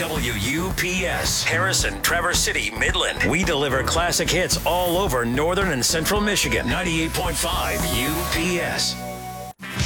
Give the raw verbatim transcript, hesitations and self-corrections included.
W U P S, Harrison, Traverse City, Midland. We deliver classic hits all over northern and central Michigan. ninety-eight point five U P S.